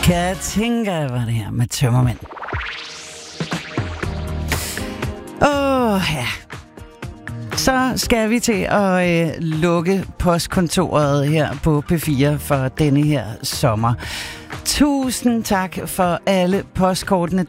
Katinka var det her med Tømmermænd. Ja. Så skal vi til at lukke postkontoret her på P4 for denne her sommer. Tusind tak for alle postkortene.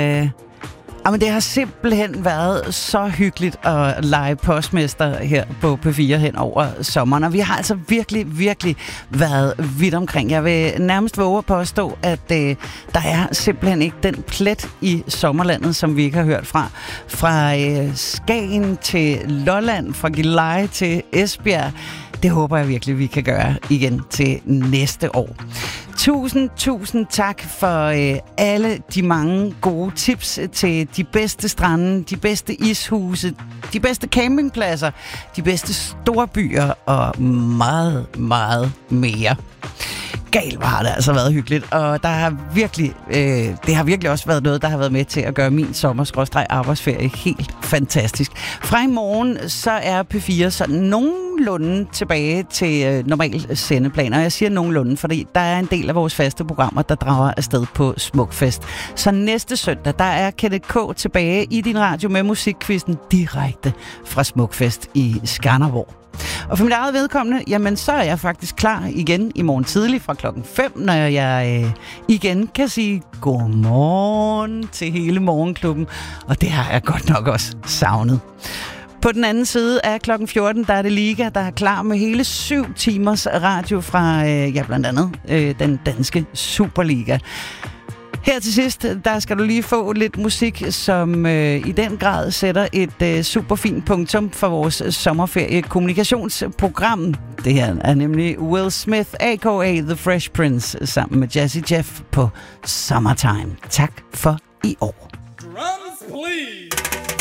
Det har simpelthen været så hyggeligt at lege postmester her på P4 hen over sommeren. Og vi har altså virkelig været vidt omkring. Jeg vil nærmest våge at påstå, at der er simpelthen ikke den plet i sommerlandet, som vi ikke har hørt fra. Fra Skagen til Lolland, fra Gilleleje til Esbjerg. Det håber jeg virkelig, vi kan gøre igen til næste år. Tusind tak for alle de mange gode tips til de bedste strande, de bedste ishuse, de bedste campingpladser, de bedste storbyer og meget mere. Galt har det altså været hyggeligt, og der har det har virkelig også været noget, der har været med til at gøre min sommer-arbejdsferie helt fantastisk. Fra i morgen, så er P4 sådan nogenlunde tilbage til normal sendeplan, og jeg siger nogenlunde, fordi der er en del af vores faste programmer, der drager afsted på Smukfest. Så næste søndag, der er Kenneth K. tilbage i din radio med musikquizzen direkte fra Smukfest i Skanderborg. Og for mit eget vedkommende, jamen så er jeg faktisk klar igen i morgen tidlig fra 5:00, når jeg igen kan sige godmorgen til hele morgenklubben. Og det har jeg godt nok også savnet. På den anden side af 14:00, der er det Liga, der er klar med hele 7 timers radio fra, blandt andet den danske Superliga. Her til sidst, der skal du lige få lidt musik, som i den grad sætter et super fint punktum for vores sommerferie-kommunikationsprogram. Det her er nemlig Will Smith, a.k.a. The Fresh Prince, sammen med Jazzy Jeff på Summertime. Tak for i år. Drums, please.